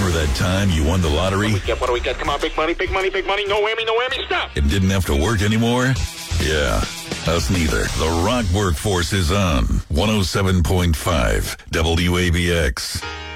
Remember that time you won the lottery? What do we get? Come on, big money, big money, big money. No whammy, stop. And didn't have to work anymore? Yeah, us neither. The Rock Workforce is on 107.5 WABX.